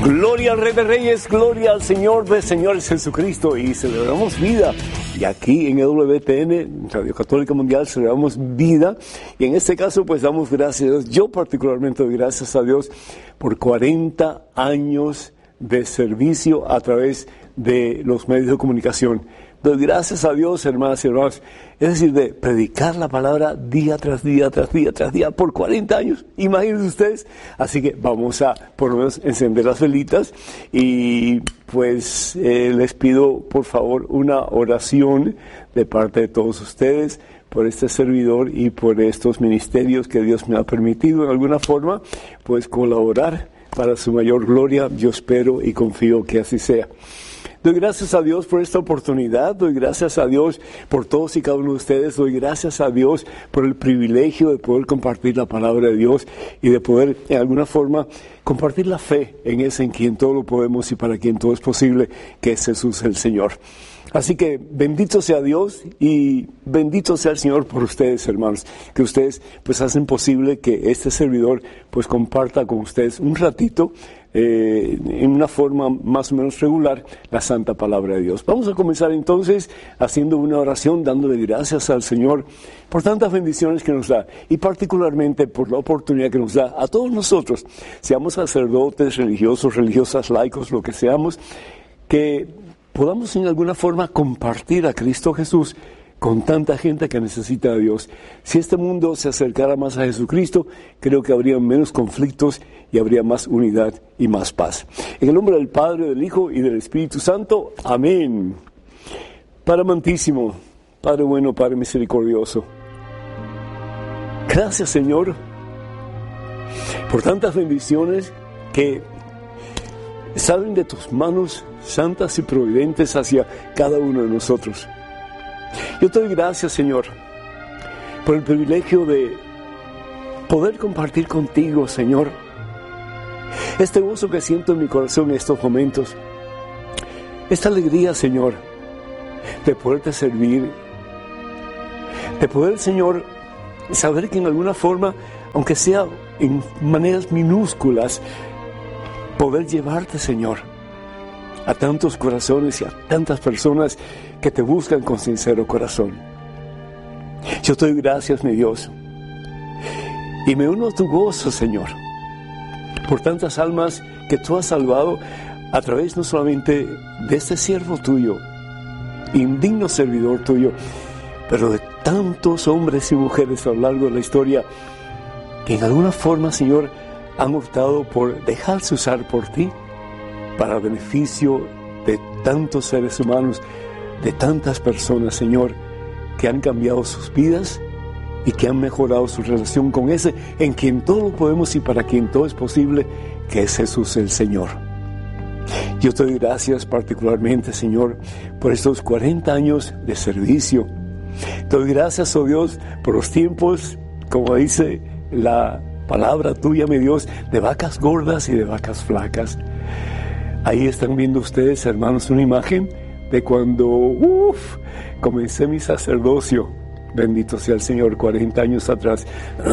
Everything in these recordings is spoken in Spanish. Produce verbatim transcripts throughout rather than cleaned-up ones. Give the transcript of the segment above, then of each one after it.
Gloria al Rey de Reyes, gloria al Señor de Señores Jesucristo, y celebramos vida. Y aquí en E W T N, Radio Católica Mundial, celebramos vida. Y en este caso, pues damos gracias a Dios. Yo particularmente doy gracias a Dios por cuarenta años de servicio a través de los medios de comunicación. Doy gracias a Dios, hermanas y hermanos, es decir, de predicar la palabra día tras día, tras día, tras día, por cuarenta años, imagínense ustedes. Así que vamos a, por lo menos, encender las velitas y pues eh, les pido, por favor, una oración de parte de todos ustedes por este servidor y por estos ministerios que Dios me ha permitido, en alguna forma, pues colaborar para su mayor gloria. Yo espero y confío que así sea. Doy gracias a Dios por esta oportunidad, doy gracias a Dios por todos y cada uno de ustedes, doy gracias a Dios por el privilegio de poder compartir la palabra de Dios y de poder, en alguna forma, compartir la fe en ese en quien todo lo podemos y para quien todo es posible, que es Jesús el Señor. Así que bendito sea Dios y bendito sea el Señor por ustedes, hermanos, que ustedes pues hacen posible que este servidor pues comparta con ustedes un ratito eh, en una forma más o menos regular la santa palabra de Dios. Vamos a comenzar entonces haciendo una oración, dándole gracias al Señor por tantas bendiciones que nos da y particularmente por la oportunidad que nos da a todos nosotros, seamos sacerdotes, religiosos, religiosas, laicos, lo que seamos, que podamos en alguna forma compartir a Cristo Jesús con tanta gente que necesita a Dios. Si este mundo se acercara más a Jesucristo, creo que habría menos conflictos y habría más unidad y más paz. En el nombre del Padre, del Hijo y del Espíritu Santo. Amén. Padre amantísimo, Padre bueno, Padre misericordioso. Gracias, Señor, por tantas bendiciones que salen de tus manos santas y providentes hacia cada uno de nosotros. Yo te doy gracias, Señor, por el privilegio de poder compartir contigo, Señor, este gozo que siento en mi corazón en estos momentos, esta alegría, Señor, de poderte servir, de poder, Señor, saber que en alguna forma, aunque sea en maneras minúsculas, poder llevarte, Señor, a tantos corazones y a tantas personas que te buscan con sincero corazón. Yo te doy gracias, mi Dios, y me uno a tu gozo, Señor, por tantas almas que tú has salvado a través no solamente de este siervo tuyo, indigno servidor tuyo, pero de tantos hombres y mujeres a lo largo de la historia que en alguna forma, Señor, han optado por dejarse usar por ti para beneficio de tantos seres humanos, de tantas personas, Señor, que han cambiado sus vidas y que han mejorado su relación con ese en quien todo lo podemos y para quien todo es posible, que es Jesús el Señor. Yo te doy gracias particularmente, Señor, por estos cuarenta años de servicio. Te doy gracias, oh Dios, por los tiempos, como dice la palabra tuya, mi Dios, de vacas gordas y de vacas flacas. Ahí están viendo ustedes, hermanos, una imagen de cuando uf, comencé mi sacerdocio. Bendito sea el Señor, cuarenta años atrás.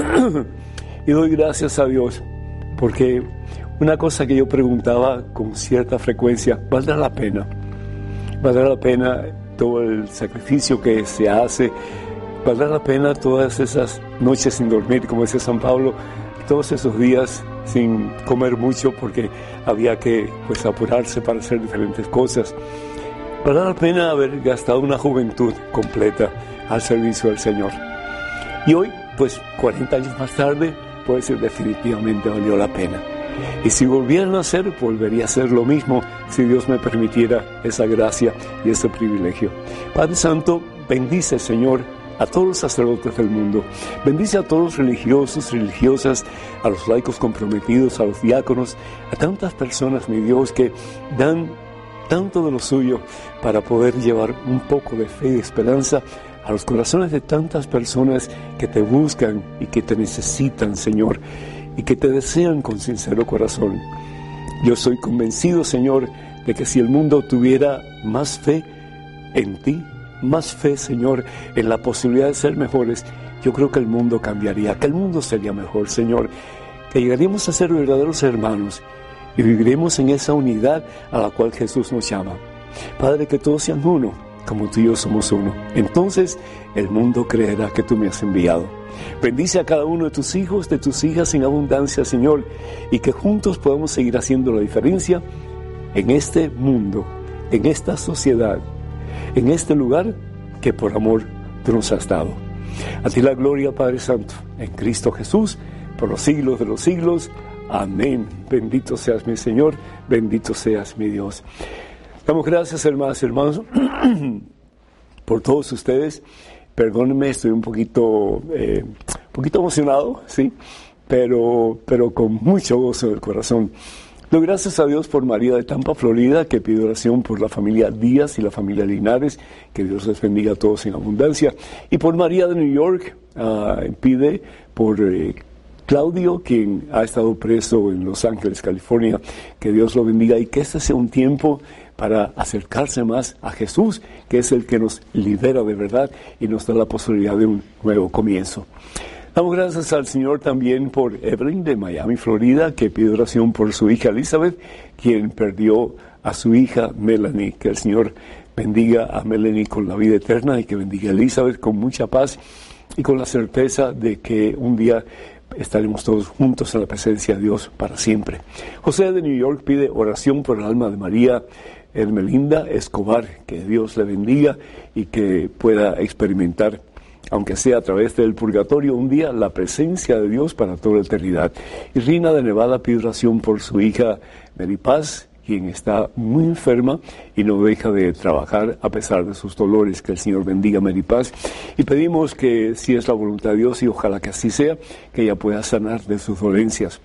Y doy gracias a Dios, porque una cosa que yo preguntaba con cierta frecuencia, ¿valdrá la pena? ¿Valdrá la pena todo el sacrificio que se hace? ¿Valdrá la pena todas esas noches sin dormir, como dice San Pablo, todos esos días sin comer mucho porque había que pues apurarse para hacer diferentes cosas? ¿Valdrá la pena haber gastado una juventud completa al servicio del Señor? Y hoy, pues cuarenta años más tarde, puedo decir definitivamente valió la pena. Y si volvieran a hacer, volvería a hacer lo mismo si Dios me permitiera esa gracia y ese privilegio. Padre Santo, bendice, Señor, a todos los sacerdotes del mundo. Bendice a todos los religiosos, religiosas, a los laicos comprometidos, a los diáconos, a tantas personas, mi Dios, que dan tanto de lo suyo para poder llevar un poco de fe y esperanza a los corazones de tantas personas que te buscan y que te necesitan, Señor, y que te desean con sincero corazón. Yo soy convencido, Señor, de que si el mundo tuviera más fe en ti, más fe, Señor, en la posibilidad de ser mejores, yo creo que el mundo cambiaría, que el mundo sería mejor, Señor, que llegaríamos a ser verdaderos hermanos y viviremos en esa unidad a la cual Jesús nos llama. Padre, que todos sean uno, como tú y yo somos uno. Entonces el mundo creerá que tú me has enviado. Bendice a cada uno de tus hijos, de tus hijas en abundancia, Señor, y que juntos podamos seguir haciendo la diferencia en este mundo, en esta sociedad, en este lugar que por amor tú nos has dado. A ti la gloria, Padre Santo, en Cristo Jesús, por los siglos de los siglos. Amén. Bendito seas mi Señor, bendito seas mi Dios. Damos gracias, hermanas y hermanos, por todos ustedes. Perdónenme, estoy un poquito, eh, un poquito emocionado, sí, pero, pero con mucho gozo del corazón. Doy gracias a Dios por María de Tampa, Florida, que pide oración por la familia Díaz y la familia Linares, que Dios les bendiga a todos en abundancia. Y por María de New York, uh, pide por eh, Claudio, quien ha estado preso en Los Ángeles, California, que Dios lo bendiga y que este sea un tiempo para acercarse más a Jesús, que es el que nos libera de verdad y nos da la posibilidad de un nuevo comienzo. Damos gracias al Señor también por Evelyn de Miami, Florida, que pide oración por su hija Elizabeth, quien perdió a su hija Melanie. Que el Señor bendiga a Melanie con la vida eterna y que bendiga a Elizabeth con mucha paz y con la certeza de que un día estaremos todos juntos en la presencia de Dios para siempre. José de New York pide oración por el alma de María Hermelinda Escobar, que Dios le bendiga y que pueda experimentar, aunque sea a través del purgatorio, un día la presencia de Dios para toda la eternidad. Y Rina de Nevada pide oración por su hija Mary Paz, quien está muy enferma y no deja de trabajar a pesar de sus dolores. Que el Señor bendiga a Mary Paz. Y pedimos que, si es la voluntad de Dios, y ojalá que así sea, que ella pueda sanar de sus dolencias.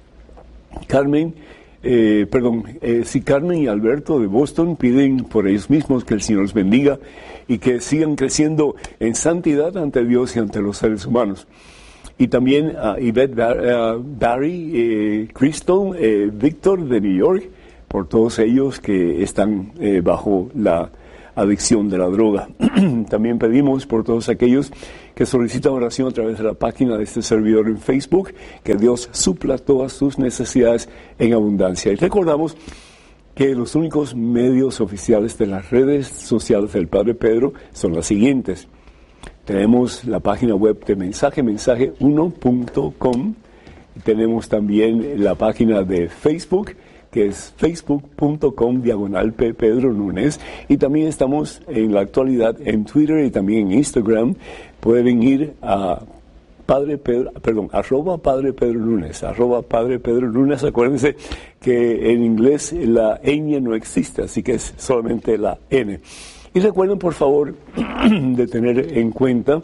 Carmen, eh, perdón, eh, si Carmen y Alberto de Boston piden por ellos mismos que el Señor los bendiga y que sigan creciendo en santidad ante Dios y ante los seres humanos. Y también a uh, Yvette Bar- uh, Barry, eh, Crystal, eh, Víctor de New York, por todos ellos que están eh, bajo la adicción de la droga. También pedimos por todos aquellos que solicitan oración a través de la página de este servidor en Facebook, que Dios supla todas sus necesidades en abundancia. Y recordamos que los únicos medios oficiales de las redes sociales del Padre Pedro son las siguientes. Tenemos la página web de mensaje, mensaje uno punto com. Tenemos también la página de Facebook, que es facebook punto com diagonal P Pedro Núñez, y también estamos en la actualidad en Twitter y también en Instagram. Pueden ir a Padre Pedro, perdón, arroba Padre Pedro Núñez, arroba Padre Pedro Núñez. Acuérdense que en inglés la ñ no existe, así que es solamente la N. Y recuerden, por favor, de tener en cuenta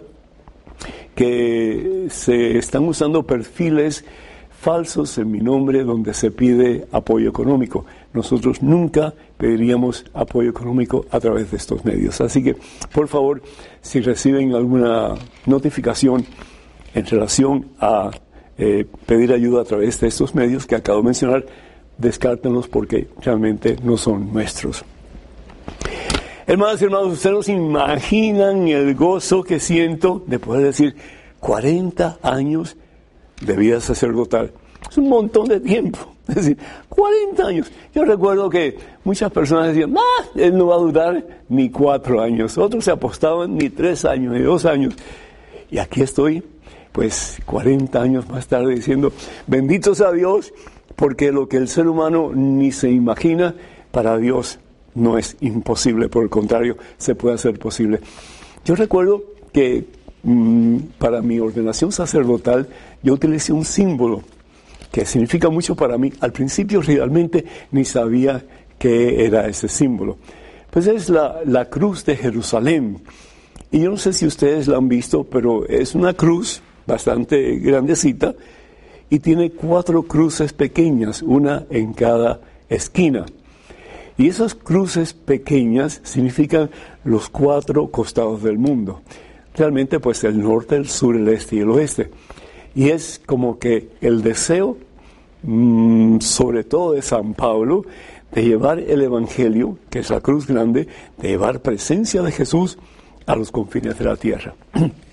que se están usando perfiles falsos en mi nombre donde se pide apoyo económico. Nosotros nunca pediríamos apoyo económico a través de estos medios. Así que, por favor, si reciben alguna notificación en relación a eh, pedir ayuda a través de estos medios que acabo de mencionar, descártenlos porque realmente no son nuestros. Hermanos y hermanos, ustedes no se imaginan el gozo que siento de poder decir cuarenta años de vida sacerdotal. Es un montón de tiempo. Es decir, cuarenta años. Yo recuerdo que muchas personas decían, ah, él no va a durar ni cuatro años. Otros se apostaban ni tres años, ni dos años. Y aquí estoy, pues, cuarenta años más tarde diciendo, bendito sea Dios, porque lo que el ser humano ni se imagina, para Dios no es imposible. Por el contrario, se puede hacer posible. Yo recuerdo que para mi ordenación sacerdotal yo utilicé un símbolo que significa mucho para mí. Al principio realmente ni sabía qué era ese símbolo. Pues es la, la cruz de Jerusalén. Y yo no sé si ustedes la han visto, pero es una cruz bastante grandecita y tiene cuatro cruces pequeñas, una en cada esquina. Y esas cruces pequeñas significan los cuatro costados del mundo. Realmente, pues, el norte, el sur, el este y el oeste. Y es como que el deseo, mmm, sobre todo de San Pablo, de llevar el Evangelio, que es la cruz grande, de llevar presencia de Jesús a los confines de la tierra.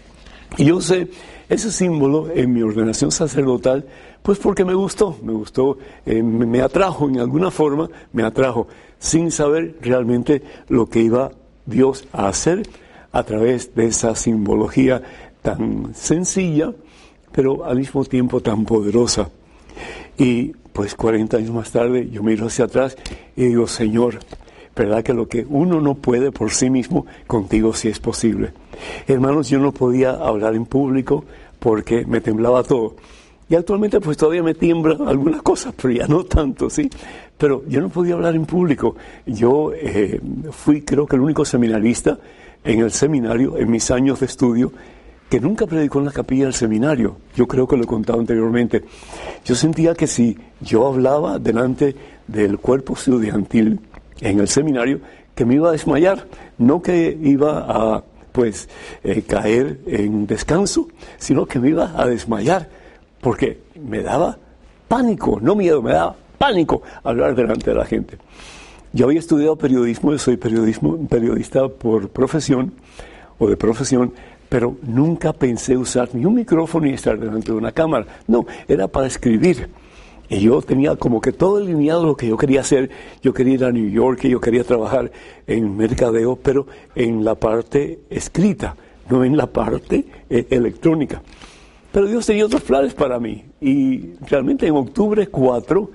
Y yo usé ese símbolo en mi ordenación sacerdotal, pues porque me gustó, me gustó, eh, me, me atrajo en alguna forma, me atrajo, sin saber realmente lo que iba Dios a hacer a través de esa simbología tan sencilla, pero al mismo tiempo tan poderosa. Y pues cuarenta años más tarde yo miro hacia atrás y digo, Señor, ¿verdad que lo que uno no puede por sí mismo, contigo sí es posible? Hermanos, yo no podía hablar en público porque me temblaba todo. Y actualmente pues todavía me tiembla algunas cosas, pero ya no tanto, ¿sí? Pero yo no podía hablar en público. Yo eh, fui creo que el único seminarista en el seminario, en mis años de estudio, que nunca predicó en la capilla del seminario. Yo creo que lo he contado anteriormente. Yo sentía que si yo hablaba delante del cuerpo estudiantil en el seminario, que me iba a desmayar, no que iba a pues eh, caer en descanso, sino que me iba a desmayar, porque me daba pánico, no miedo, me daba pánico hablar delante de la gente. Yo había estudiado periodismo, yo soy periodismo, periodista por profesión, o de profesión, pero nunca pensé usar ni un micrófono ni estar delante de una cámara. No, era para escribir. Y yo tenía como que todo alineado lo que yo quería hacer. Yo quería ir a New York, yo quería trabajar en mercadeo, pero en la parte escrita, no en la parte eh, electrónica. Pero Dios tenía otros planes para mí. Y realmente en octubre cuatro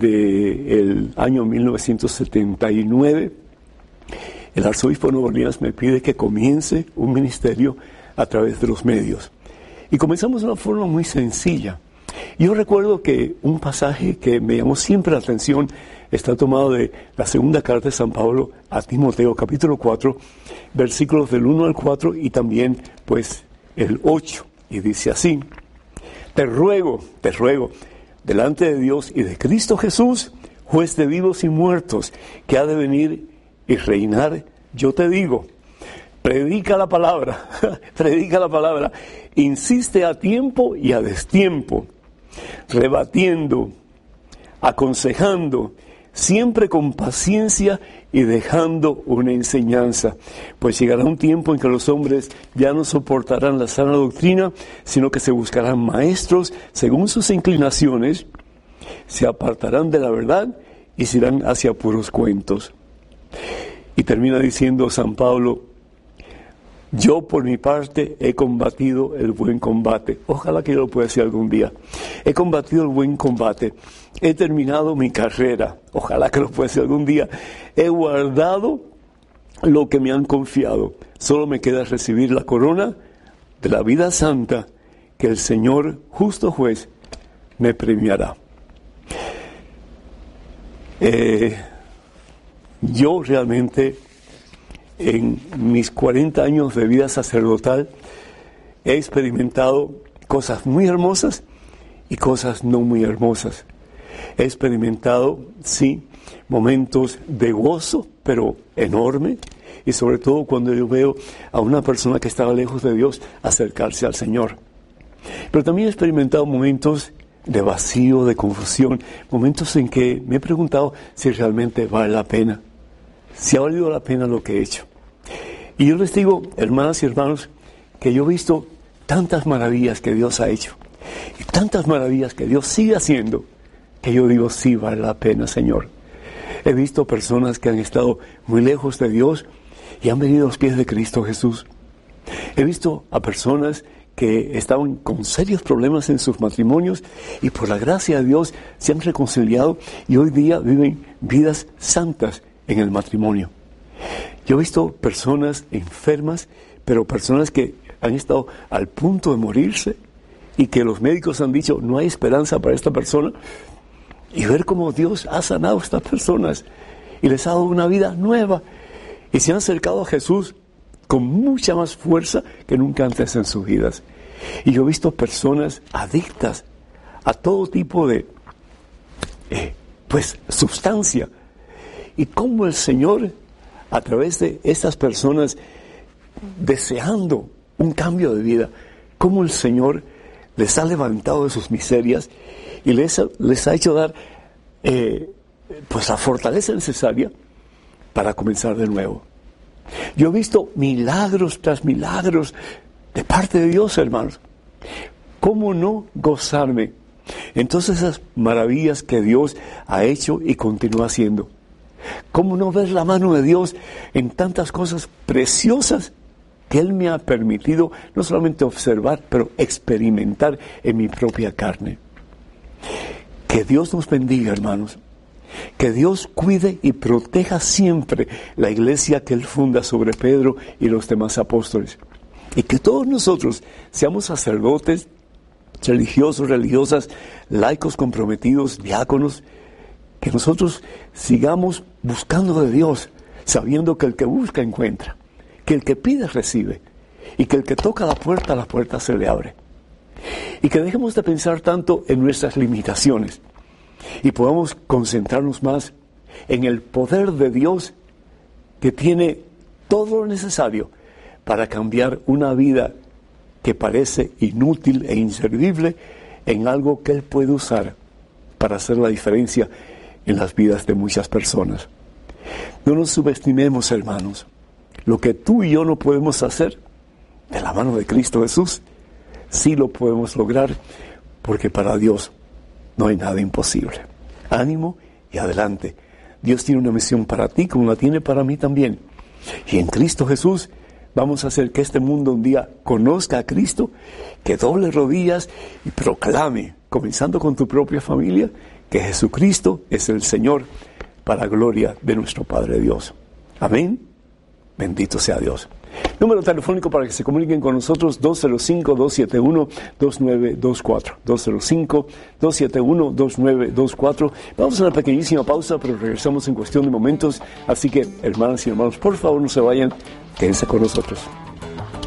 del año mil novecientos setenta y nueve, el arzobispo de Nueva Orleans me pide que comience un ministerio a través de los medios. Y comenzamos de una forma muy sencilla. Yo recuerdo que un pasaje que me llamó siempre la atención está tomado de la segunda carta de San Pablo a Timoteo, capítulo cuatro, versículos del uno al cuatro y también pues el ocho. Y dice así: Te ruego, te ruego, delante de Dios y de Cristo Jesús, juez de vivos y muertos, que ha de venir y reinar, yo te digo, predica la palabra, predica la palabra, insiste a tiempo y a destiempo, rebatiendo, aconsejando, siempre con paciencia y dejando una enseñanza, pues llegará un tiempo en que los hombres ya no soportarán la sana doctrina, sino que se buscarán maestros según sus inclinaciones, se apartarán de la verdad y se irán hacia puros cuentos. Y termina diciendo San Pablo: yo por mi parte he combatido el buen combate. Ojalá que yo lo pueda decir algún día. He combatido el buen combate. He terminado mi carrera. Ojalá que lo pueda decir algún día. He guardado lo que me han confiado. Solo me queda recibir la corona de la vida santa que el Señor, justo juez, me premiará. Eh, yo realmente, en mis cuarenta años de vida sacerdotal, he experimentado cosas muy hermosas y cosas no muy hermosas. He experimentado, sí, momentos de gozo, pero enorme, y sobre todo cuando yo veo a una persona que estaba lejos de Dios acercarse al Señor. Pero también he experimentado momentos de vacío, de confusión, momentos en que me he preguntado si realmente vale la pena, si ha valido la pena lo que he hecho. Y yo les digo, hermanas y hermanos, que yo he visto tantas maravillas que Dios ha hecho, y tantas maravillas que Dios sigue haciendo, que yo digo, sí vale la pena, Señor. He visto personas que han estado muy lejos de Dios y han venido a los pies de Cristo Jesús. He visto a personas que estaban con serios problemas en sus matrimonios y por la gracia de Dios se han reconciliado y hoy día viven vidas santas en el matrimonio. Yo he visto personas enfermas, pero personas que han estado al punto de morirse y que los médicos han dicho no hay esperanza para esta persona, y ver cómo Dios ha sanado a estas personas y les ha dado una vida nueva y se han acercado a Jesús con mucha más fuerza que nunca antes en sus vidas. Y yo he visto personas adictas a todo tipo de eh, pues sustancia, y cómo el Señor, a través de estas personas deseando un cambio de vida, cómo el Señor les ha levantado de sus miserias y les ha, les ha hecho dar eh, pues la fortaleza necesaria para comenzar de nuevo. Yo he visto milagros tras milagros, de parte de Dios, hermanos. ¿Cómo no gozarme en todas esas maravillas que Dios ha hecho y continúa haciendo? ¿Cómo no ver la mano de Dios en tantas cosas preciosas que Él me ha permitido no solamente observar, pero experimentar en mi propia carne? Que Dios nos bendiga, hermanos. Que Dios cuide y proteja siempre la iglesia que Él funda sobre Pedro y los demás apóstoles. Y que todos nosotros seamos sacerdotes, religiosos, religiosas, laicos comprometidos, diáconos, que nosotros sigamos buscando de Dios, sabiendo que el que busca encuentra, que el que pide recibe, y que el que toca la puerta, la puerta se le abre. Y que dejemos de pensar tanto en nuestras limitaciones y podamos concentrarnos más en el poder de Dios que tiene todo lo necesario para cambiar una vida que parece inútil e inservible en algo que Él puede usar para hacer la diferencia en las vidas de muchas personas. No nos subestimemos, hermanos. Lo que tú y yo no podemos hacer, de la mano de Cristo Jesús, sí lo podemos lograr, porque para Dios no hay nada imposible. Ánimo y adelante. Dios tiene una misión para ti como la tiene para mí también. Y en Cristo Jesús vamos a hacer que este mundo un día conozca a Cristo, que doble rodillas y proclame, comenzando con tu propia familia, que Jesucristo es el Señor, para gloria de nuestro Padre Dios. Amén. Bendito sea Dios. Número telefónico para que se comuniquen con nosotros, dos cero cinco, dos siete uno, dos nueve dos cuatro. dos cero cinco, dos siete uno, dos nueve dos cuatro. Vamos a una pequeñísima pausa, pero regresamos en cuestión de momentos. Así que, hermanas y hermanos, por favor no se vayan, quédense con nosotros.